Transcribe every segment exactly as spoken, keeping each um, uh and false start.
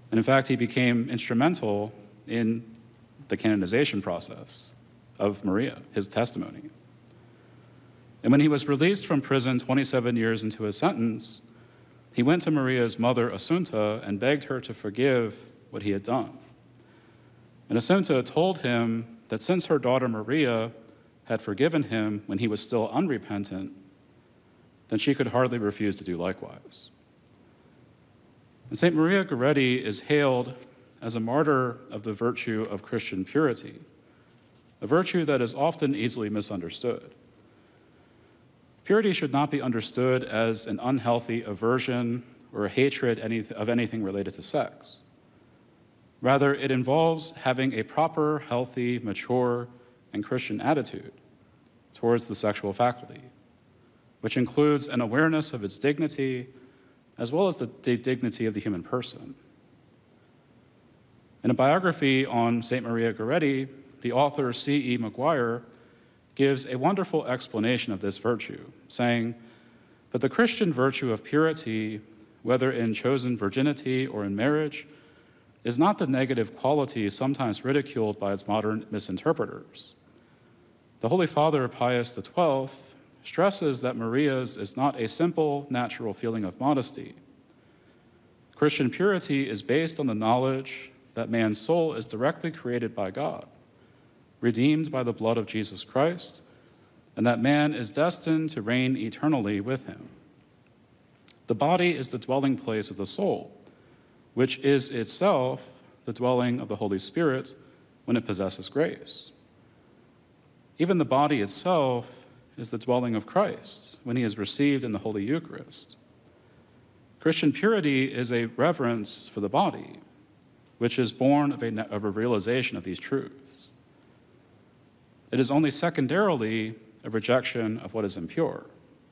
And in fact, he became instrumental in the canonization process of Maria, his testimony. And when he was released from prison twenty-seven years into his sentence, he went to Maria's mother, Assunta, and begged her to forgive what he had done. And Assunta told him that since her daughter Maria had forgiven him when he was still unrepentant, then she could hardly refuse to do likewise. And Saint Maria Goretti is hailed as a martyr of the virtue of Christian purity, a virtue that is often easily misunderstood. Purity should not be understood as an unhealthy aversion or a hatred of anything related to sex. Rather, it involves having a proper, healthy, mature, and Christian attitude towards the sexual faculty, which includes an awareness of its dignity as well as the, the dignity of the human person. In a biography on Saint Maria Goretti, the author C E Maguire gives a wonderful explanation of this virtue, saying, "But the Christian virtue of purity, whether in chosen virginity or in marriage, is not the negative quality sometimes ridiculed by its modern misinterpreters. The Holy Father Pius the twelfth stresses that Maria's is not a simple, natural feeling of modesty. Christian purity is based on the knowledge that man's soul is directly created by God, redeemed by the blood of Jesus Christ, and that man is destined to reign eternally with him. The body is the dwelling place of the soul, which is itself the dwelling of the Holy Spirit when it possesses grace. Even the body itself is the dwelling of Christ when he is received in the Holy Eucharist. Christian purity is a reverence for the body, which is born of a, of a realization of these truths. It is only secondarily a rejection of what is impure.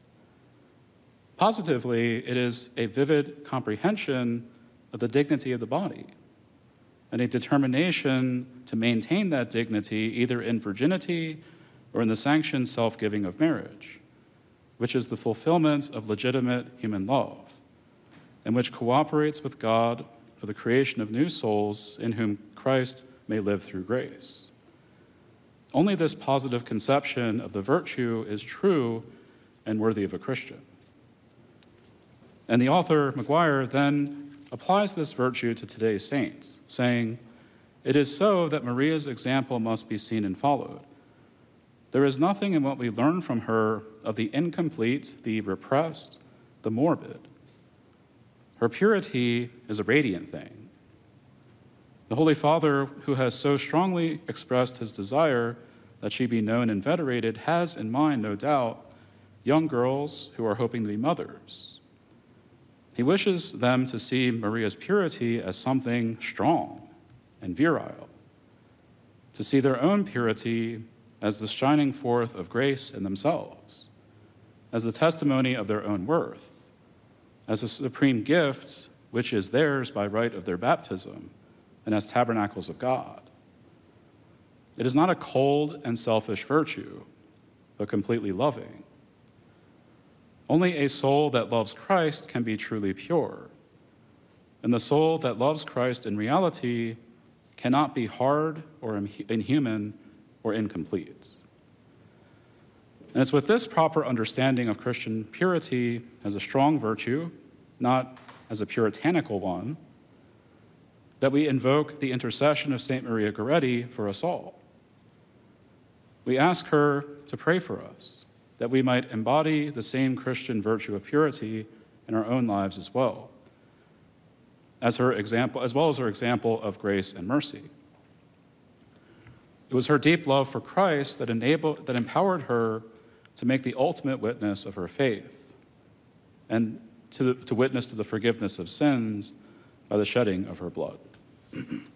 Positively, it is a vivid comprehension of the dignity of the body and a determination to maintain that dignity either in virginity or in the sanctioned self-giving of marriage, which is the fulfillment of legitimate human love, and which cooperates with God for the creation of new souls in whom Christ may live through grace. Only this positive conception of the virtue is true and worthy of a Christian." And the author, Maguire, then applies this virtue to today's saints, saying, "It is so that Maria's example must be seen and followed. There is nothing in what we learn from her of the incomplete, the repressed, the morbid. Her purity is a radiant thing. The Holy Father, who has so strongly expressed his desire that she be known and venerated, has in mind, no doubt, young girls who are hoping to be mothers. He wishes them to see Maria's purity as something strong and virile, to see their own purity as the shining forth of grace in themselves, as the testimony of their own worth, as a supreme gift which is theirs by right of their baptism, and as tabernacles of God. It is not a cold and selfish virtue, but completely loving. Only a soul that loves Christ can be truly pure, and the soul that loves Christ in reality cannot be hard or inhuman or incomplete. And it's with this proper understanding of Christian purity as a strong virtue, not as a puritanical one, that we invoke the intercession of Saint Maria Goretti for us all. We ask her to pray for us, that we might embody the same Christian virtue of purity in our own lives as well, as her example, as well as her example of grace and mercy. It was her deep love for Christ that enabled, that empowered her to make the ultimate witness of her faith and to, to witness to the forgiveness of sins by the shedding of her blood.